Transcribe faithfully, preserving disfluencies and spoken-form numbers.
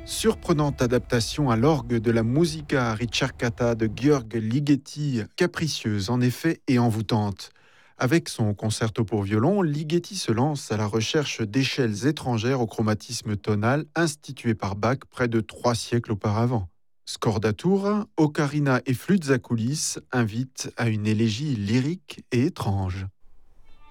Surprenante adaptation à l'orgue de la Musica Ricercata de Gheorghe Ligeti, capricieuse en effet et envoûtante. Avec son concerto pour violon, Ligeti se lance à la recherche d'échelles étrangères au chromatisme tonal institué par Bach près de trois siècles auparavant. Scordatura, ocarina et flûtes à coulisses invitent à une élégie lyrique et étrange.